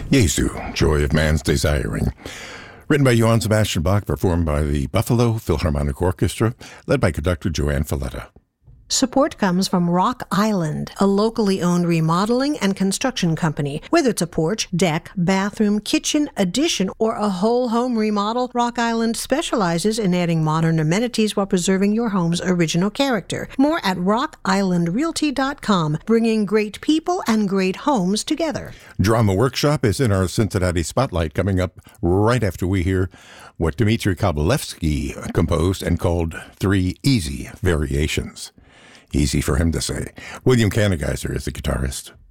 Jesu, Joy of Man's Desiring. Written by Johann Sebastian Bach, performed by the Buffalo Philharmonic Orchestra, led by conductor Joanne Falletta. Support comes from Rock Island, a locally owned remodeling and construction company. Whether it's a porch, deck, bathroom, kitchen, addition, or a whole home remodel, Rock Island specializes in adding modern amenities while preserving your home's original character. More at rockislandrealty.com, bringing great people and great homes together. Drama Workshop is in our Cincinnati Spotlight, coming up right after we hear what Dmitri Kovalevsky composed and called 3 Easy Variations. Easy for him to say. William Kanigeiser is the guitarist.